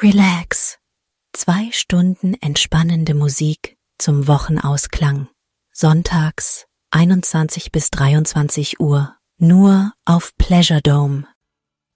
Relax. 2 Stunden entspannende Musik zum Wochenausklang. Sonntags 21 bis 23 Uhr. Nur auf Pleasure Dome.